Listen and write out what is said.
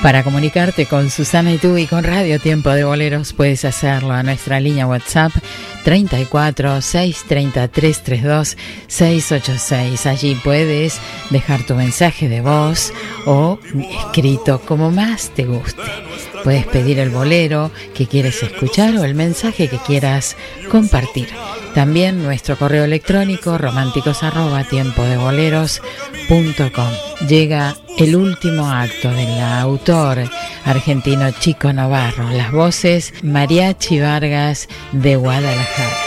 Para comunicarte con Susana y tú y con Radio Tiempo de Boleros puedes hacerlo a nuestra línea WhatsApp 34 633 32 686. Allí puedes dejar tu mensaje de voz o escrito como más te guste. Puedes pedir el bolero que quieres escuchar o el mensaje que quieras compartir. También nuestro correo electrónico románticos@tiempodeBoleros.com. Llega el último acto del autor argentino Chico Novarro. Las voces Mariachi Vargas de Guadalajara.